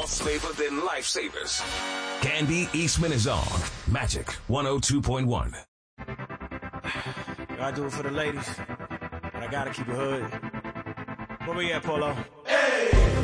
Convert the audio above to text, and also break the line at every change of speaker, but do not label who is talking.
favorite than lifesavers. Candy Eastman is on Magic 102.1.
I do it for the ladies, but I gotta keep it hood. Where we at, Polo?